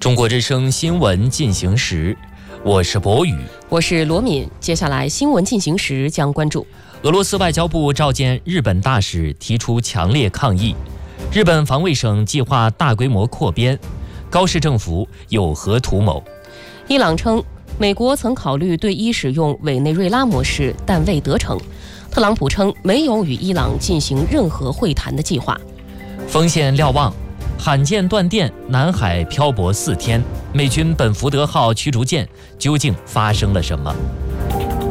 中国之声新闻进行时，我是博宇， 我是罗敏。接下来新闻进行时将关注： 俄罗斯外交部召见日本大使，提出强烈抗议；日本防卫省计划大规模扩编，高市政府有何图谋？ 伊朗称，美国曾考虑对伊使用委内瑞拉模式，但未得逞。特朗普称没有与伊朗进行任何会谈的计划。 锋线瞭望，罕见断电，南海漂泊4天，美军本福德号驱逐舰究竟发生了什么？